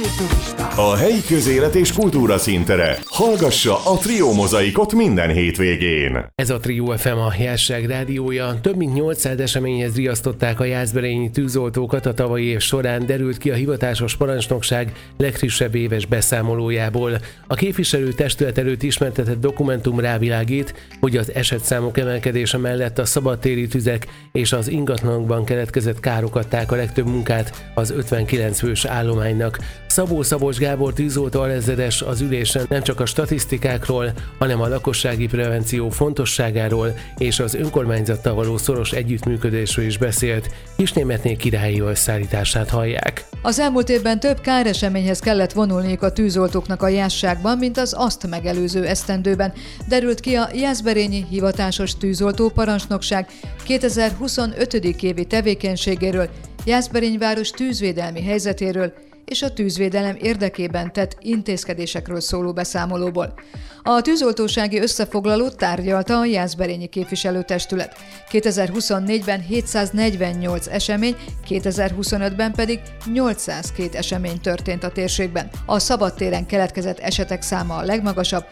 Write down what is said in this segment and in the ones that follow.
A helyi közélet és kultúra szintere. Hallgassa a Trio Mozaikot minden hétvégén. Ez a Trio FM, a Jásság rádiója. Több mint 800 eseményhez riasztották a jászberényi tűzoltókat a tavalyi év során, derült ki a hivatásos parancsnokság legfrissebb éves beszámolójából. A képviselő testület előtt ismertetett dokumentum rávilágít, hogy az esetszámok emelkedése mellett a szabadtéri tüzek és az ingatlanokban keletkezett károk adták a legtöbb munkát az 59 fős állománynak. Szabó-Szabolcs Gábor tűzoltó alezredes az ülésen nem csak a statisztikákról, hanem a lakossági prevenció fontosságáról és az önkormányzattal való szoros együttműködésről is beszélt. Kisnémetné királyi összeállítását hallják. Az elmúlt évben több káreseményhez kellett vonulniuk a tűzoltóknak a Jászságban, mint az azt megelőző esztendőben, derült ki a Jászberényi Hivatásos Tűzoltó Parancsnokság 2025. évi tevékenységéről, Jászberény város tűzvédelmi helyzetéről és a tűzvédelem érdekében tett intézkedésekről szóló beszámolóból. A tűzoltósági összefoglalót tárgyalta a jászberényi képviselőtestület. 2024-ben 748 esemény, 2025-ben pedig 802 esemény történt a térségben. A szabadtéren keletkezett esetek száma a legmagasabb,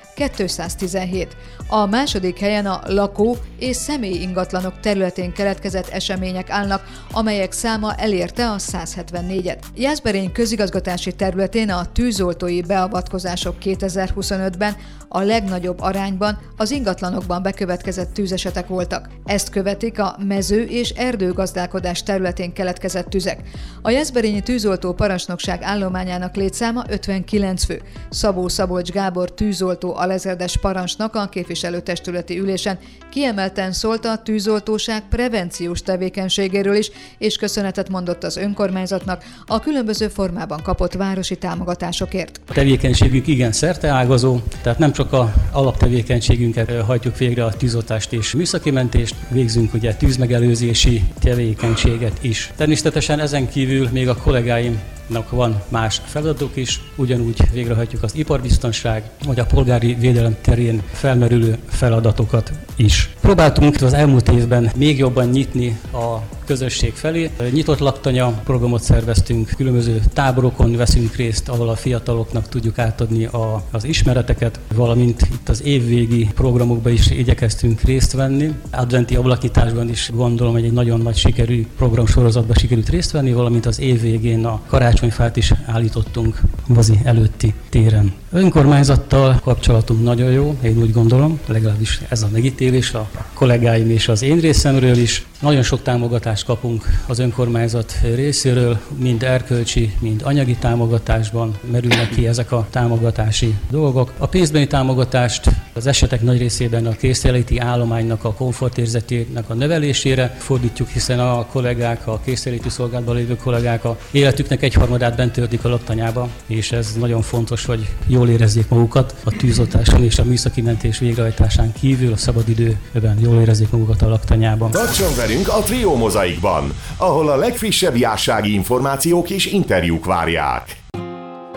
217. A második helyen a lakó- és személyi ingatlanok területén keletkezett események állnak, amelyek száma elérte a 174-et. Jászberény közigazgatási területén a tűzoltói beavatkozások 2025-ben a legnagyobb arányban az ingatlanokban bekövetkezett tűzesetek voltak. Ezt követik a mező- és erdőgazdálkodás területén keletkezett tüzek. A jászberényi tűzoltó parancsnokság állományának létszáma 59 fő. Szabó-Szabolcs Gábor tűzoltó alezredes parancsnok a képviselőtestületi ülésen kiemelten szólt a tűzoltóság prevenciós tevékenységéről is, és köszönetet mondott az önkormányzatnak a különböző formában kapott városi támogatásokért. A tevékenységünk igen szerteágazó, tehát nem csak a alaptevékenységünket hajtjuk végre, a tűzoltást és műszaki mentést, végzünk ugye tűzmegelőzési tevékenységet is. Természetesen ezen kívül még a kollégáimnak van más feladatok is, ugyanúgy végrehajtjuk az iparbiztonság, vagy a polgári védelem terén felmerülő feladatokat is. Próbáltunk az elmúlt évben még jobban nyitni a közösség felé. Nyitott laktanya programot szerveztünk, különböző táborokon veszünk részt, ahol a fiataloknak tudjuk átadni az ismereteket, valamint itt az évvégi programokban is igyekeztünk részt venni. Adventi ablakításban is gondolom, hogy egy nagyon nagy sikerű programsorozatban sikerült részt venni, valamint az évvégén a karácsonyfát is állítottunk Vazi előtti téren. Önkormányzattal kapcsolatunk nagyon jó, én úgy gondolom, legalábbis ez a megítélés a kollégáim és az én részemről is. Nagyon sok támogatást kapunk az önkormányzat részéről, mind erkölcsi, mind anyagi támogatásban merülnek ki ezek a támogatási dolgok. A pénzbeni támogatást az esetek nagy részében a készteléti állománynak a komfortérzetének a növelésére fordítjuk, hiszen a kollégák, a készteléti szolgálatban lévő kollégák a életüknek egyharmadát bent töltik a laktanyába, és ez nagyon fontos, hogy jól érezzék magukat a tűzoltáson és a műszaki mentés végrehajtásán kívül, a szabadidőben jól érezzék magukat a laktanyában. Tartson velünk a Trio Mozaikban, ahol a legfrissebb jássági információk és interjúk várják.